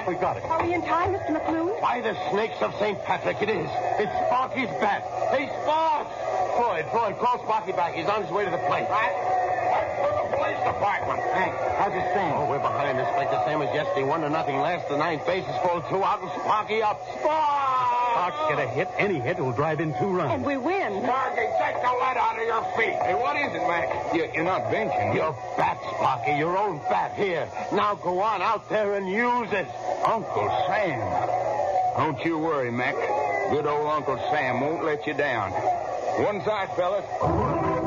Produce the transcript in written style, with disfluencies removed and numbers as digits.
We got it. Are we in time, Mr. McClune? By the snakes of St. Patrick, it is. It's Sparky's bat. Hey, Sparks! Floyd, call Sparky back. He's on his way to the plate. Right. To the police department. Hank, how's it stand? Oh, we're behind, Inspector. Same as yesterday. 1-0 last. The ninth base is full. 2 out, and Sparky up. Sparks get a hit. Any hit will drive in 2 runs. And we win. Sparky, take the lead out of your feet. Hey, what is it, Mac? You're not benching. Your bat, Sparky. Your own bat. Here. Now go on out there and use it. Uncle Sam. Don't you worry, Mac. Good old Uncle Sam won't let you down. One side, fellas.